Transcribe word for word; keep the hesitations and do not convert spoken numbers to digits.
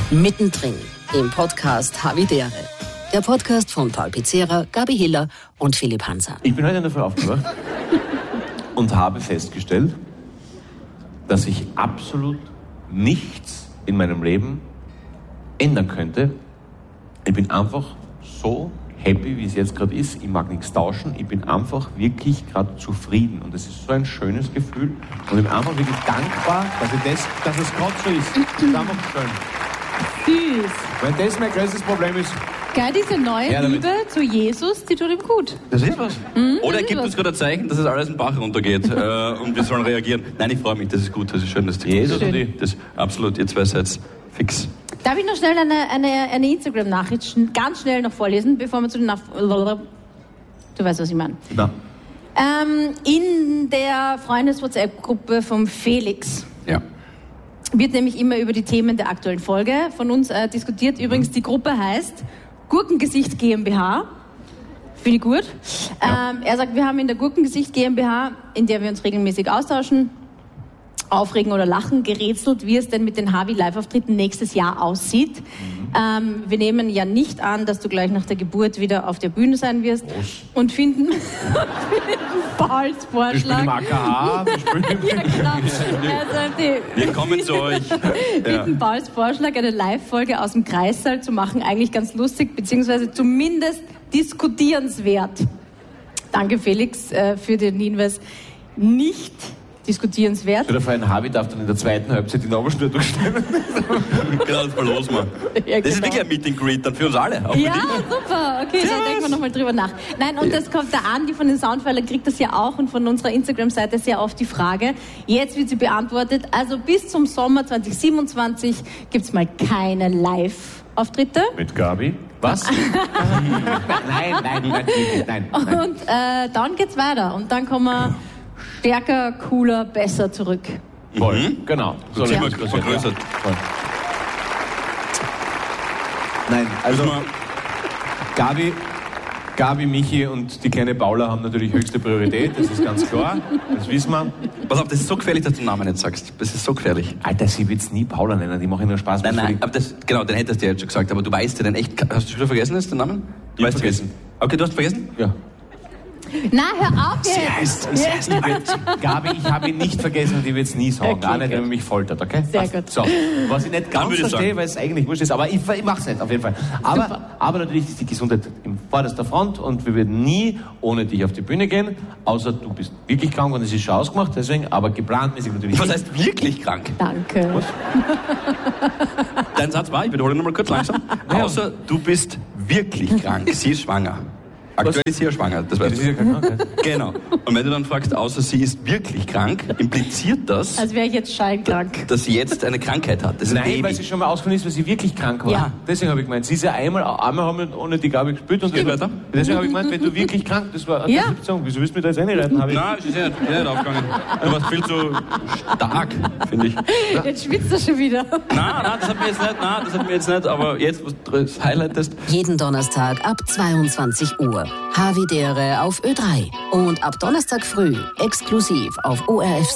Mittendrin im Podcast Havidere. Der Podcast von Paul Pizzera, Gabi Hiller und Philipp Hanser. Ich bin heute in der Früh aufgewacht und habe festgestellt, dass ich absolut nichts in meinem Leben ändern könnte. Ich bin einfach so happy, wie es jetzt gerade ist. Ich mag nichts tauschen. Ich bin einfach wirklich gerade zufrieden. Und das ist so ein schönes Gefühl. Und ich bin einfach wirklich dankbar, dass, ich das, dass es gerade so ist. Das ist einfach schön. Süß. Weil das mein größtes Problem ist. Geil, diese neue Ja, Liebe zu Jesus, die tut ihm gut. Das ist was. Mhm, Oder er das gibt ist uns gerade ein Zeichen, dass es alles in den Bach runtergeht äh, und wir sollen reagieren. Nein, ich freue mich, das ist gut, das ist schön, dass die Jesus Schön. und ich. das absolut, ihr zwei seid fix. Darf ich noch schnell eine, eine, eine Instagram-Nachricht schn- ganz schnell noch vorlesen, bevor wir zu den Nach... Du weißt, was ich meine. Na. Ähm, in der Freundes-WhatsApp-Gruppe vom Felix Ja. wird nämlich immer über die Themen der aktuellen Folge von uns äh, diskutiert. Übrigens, die Gruppe heißt Gurkengesicht GmbH. Finde ich gut. Ja. Ähm, er sagt, wir haben in der Gurkengesicht GmbH, in der wir uns regelmäßig austauschen, aufregen oder lachen, gerätselt, wie es denn mit den Havi-Live-Auftritten nächstes Jahr aussieht. Mhm. Ähm, wir nehmen ja nicht an, dass du gleich nach der Geburt wieder auf der Bühne sein wirst. Groß. Und finden, finden Pauls Wir spielen Vorschlag. im A K H, wir spielen im Ja, genau. Also die, Wir kommen zu euch. Ja. finden Pauls Vorschlag, eine Live-Folge aus dem Kreissaal zu machen, eigentlich ganz lustig, beziehungsweise zumindest diskutierenswert. Danke, Felix, äh, für den Hinweis. Nicht diskutierenswert. Stell dir vor, ein Havi darf dann in der zweiten Halbzeit die Nabelschnur durchstellen. Genau, das verlosen wir. Ja, Das ist genau. wirklich ein Meet and Greet dann für uns alle. Auch für Ja, dich. super. Okay, da denken wir nochmal drüber nach. Nein, und das kommt der Andi von den Soundfälern, kriegt das ja auch und von unserer Instagram-Seite sehr oft die Frage. Jetzt wird sie beantwortet. Also bis zum Sommer zwanzig siebenundzwanzig gibt's mal keine Live-Auftritte. Mit Gabi. Was? nein, nein, nein, nein, nein. Und äh, dann geht's weiter. Und dann kommen wir stärker, cooler, besser zurück. Voll, Mhm. genau. So Ja. ist es Vergrößert. Ja. Voll. Nein, also Müssen wir- Gabi, Gabi, Michi und die kleine Paula haben natürlich höchste Priorität, das ist ganz klar, das wissen wir. Pass auf, das ist so gefährlich, dass du den Namen nicht sagst. Das ist so gefährlich. Alter, sie wird's nie Paula nennen, die machen nur Spaß. Nein, Was nein, für die- aber das, genau, den hättest du ja jetzt schon gesagt, aber du weißt ja den echt. Hast du schon wieder vergessen jetzt den Namen? Du Ich weißt vergessen. Okay, du hast vergessen? Ja. Na, hör auf jetzt! Sie heißt, sie heißt, die wird, Gabi, ich habe ihn nicht vergessen und die wird's nie sagen. Okay, Gar nicht, gut. wenn man mich foltert, okay? Sehr Passt. gut. So, was ich nicht Dann ganz würde ich verstehe, sagen. weil es eigentlich wurscht ist, aber ich, ich mach's nicht, auf jeden Fall. Aber, aber natürlich ist die Gesundheit im vorderster Front und wir würden nie ohne dich auf die Bühne gehen, außer du bist wirklich krank und es ist schon ausgemacht, deswegen, aber geplantmäßig natürlich Was nicht. heißt wirklich krank? Danke. Was? Dein Satz war, ich wiederhole nochmal kurz langsam. Ja. Außer du bist wirklich krank. Sie ist schwanger. Aktuell ist sie ja schwanger, das Das weißt ist ja du. keine Krankheit. Genau. Und wenn du dann fragst, außer sie ist wirklich krank, impliziert das, Als wäre ich jetzt scheinkrank. dass sie jetzt eine Krankheit hat. Das ist ein Nein, weil Baby. sie schon mal ausgefallen ist, weil sie wirklich krank war. Ja. Deswegen habe ich gemeint, sie ist ja einmal, einmal haben wir ohne die Gabi gespielt und Geht weiter. deswegen habe ich gemeint, wenn du wirklich krank, das war eine Ja. Konzeption. Wieso willst du mir da jetzt reinreiten? Habe ich Nein, es ist ja nicht, ja nicht aufgegangen. Du warst viel zu stark, finde ich. Jetzt schwitzt er schon wieder. Nein, nein, das hat mir jetzt nicht, nein, das hat mir jetzt nicht, aber jetzt, was du das highlightest. Jeden Donnerstag ab zweiundzwanzig Uhr. Havidere auf Ö drei. Und ab Donnerstag früh exklusiv auf O R F